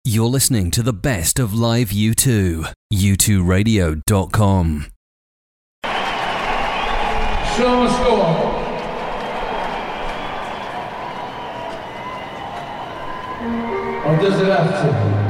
You're listening to the best of live U2. U2Radio.com. Show them a score. Or does it have to?